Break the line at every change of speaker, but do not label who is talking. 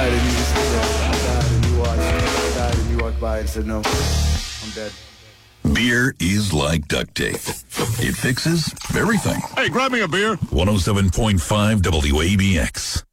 died and he was dead. I died and he walked by and said, no, I'm dead.
Beer is like duct tape. It fixes everything.
Hey, grab me a beer.
107.5 WABX.